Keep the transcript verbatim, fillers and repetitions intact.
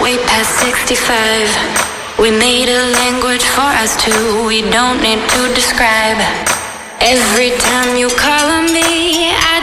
way past sixty-five. We made a language for us two, we don't need to describe. Every time you call on me, I